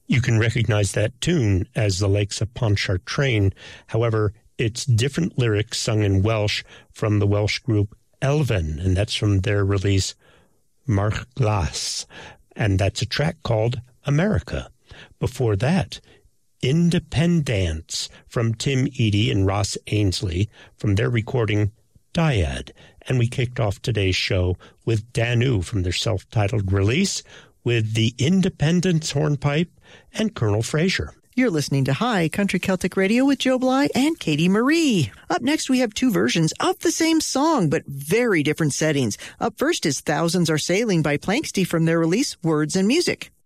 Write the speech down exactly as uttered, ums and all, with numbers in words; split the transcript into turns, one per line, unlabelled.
You can recognize that tune as The Lakes of Pontchartrain. However, it's different lyrics sung in Welsh from the Welsh group Elfen, and that's from their release March Glas, and that's a track called America. Before that, Independence from Tim Eadie and Ross Ainsley from their recording Dyad. And we kicked off today's show with Danu from their self-titled release with the Independence Hornpipe and Colonel Fraser.
You're listening to High Country Celtic Radio with Joe Bly and Katie Marie. Up next, we have two versions of the same song, but very different settings. Up first is Thousands Are Sailing by Planxty from their release Words and Music.